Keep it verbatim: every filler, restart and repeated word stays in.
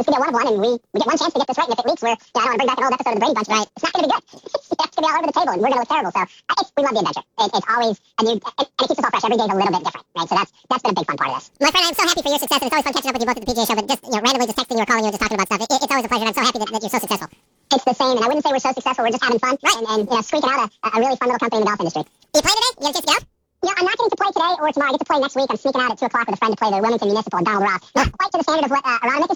this could be a one of one, and we, we get one chance to get this right, and if it leaks, we're, yeah, I don't want to bring back an old episode of the Brady Bunch, right? It's not going to be good. It's going to be all over the table, and we're going to look terrible. So I, it's, we love the adventure. It, it's always a new, and, and it keeps us all fresh. Every day is a little bit different, right? So that's that's been a big fun part of this. My friend, I'm so happy for your success, and it's always fun catching up with you both at the P G A show, but just, you know, randomly just texting you or calling you and just talking about stuff. It, it, it's always a pleasure, and I'm so happy that, that you're so successful. It's the same, and I wouldn't say we're so successful. We're just having fun, right? And, and you know, squeaking out a, a really fun little company in the golf industry. Do you play today? You have a chance to go? You know, I'm not getting to play today or tomorrow. I get to play next week. I'm sneaking out at two o'clock with a friend to play the Wilmington Municipal and Donald Ross. Not quite to the standard of what uh, Aronimink is